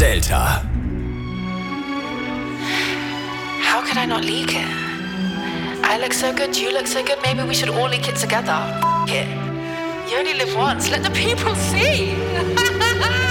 Delta. How could I not leak it? I look so good, you look so good, maybe we should all leak it together. F it. You only live once, let the people see.